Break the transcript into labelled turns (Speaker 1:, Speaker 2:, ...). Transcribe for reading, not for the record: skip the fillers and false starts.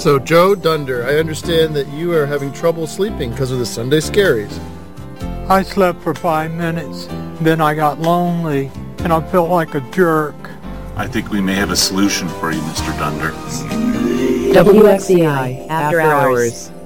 Speaker 1: So, Joe Dunder, I understand that you are having trouble sleeping because of the Sunday Scaries.
Speaker 2: I slept for 5 minutes, then I got lonely, and I felt like a jerk.
Speaker 3: I think we may have a solution for you, Mr. Dunder.
Speaker 4: WXCI After Hours.